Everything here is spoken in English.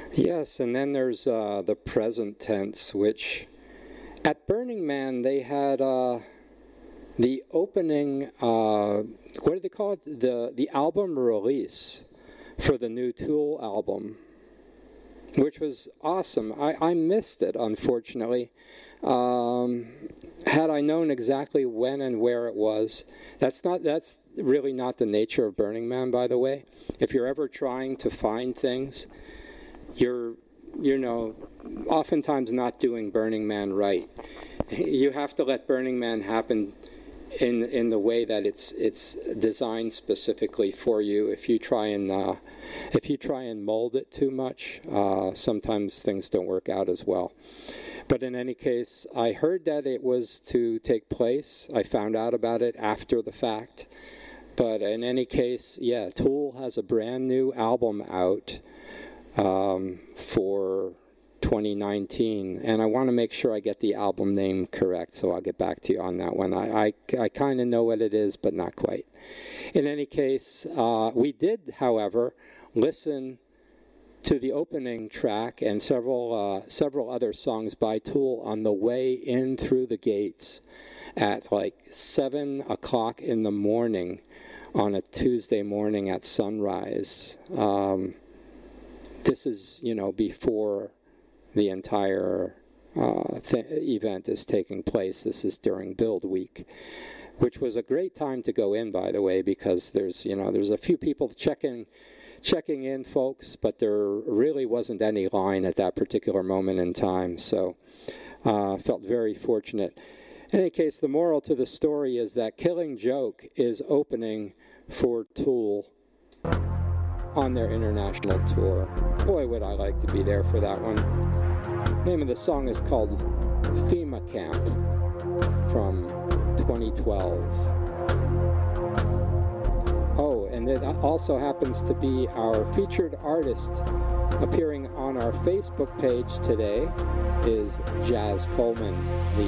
Yes, and then there's the present tense, which at Burning Man they had the opening, what do they call it? The album release for the new Tool album, which was awesome. I missed it, unfortunately. Had I known exactly when and where it was, that's really not the nature of Burning Man, by the way. If you're ever trying to find things, you're oftentimes not doing Burning Man right. You have to let Burning Man happen in the way that it's designed specifically for you. If you try and mold it too much, sometimes things don't work out as well. But in any case, I heard that it was to take place. I found out about it after the fact. But in any case, yeah, Tool has a brand new album out for 2019, and I want to make sure I get the album name correct, so I'll get back to you on that one. I kind of know what it is, but not quite. In any case, we did, however, listen to the opening track and several other songs by Tool on the way in through the gates at like 7 o'clock in the morning on a Tuesday morning at sunrise. This is, before the entire event is taking place. This is during Build Week, which was a great time to go in, by the way, because there's a few people checking in, folks, but there really wasn't any line at that particular moment in time, so felt very fortunate. In any case, the moral to the story is that Killing Joke is opening for Tool on their international tour. Boy, would I like to be there for that one. The name of the song is called FEMA Camp from 2012. Oh, and it also happens to be our featured artist appearing on our Facebook page today is Jazz Coleman, the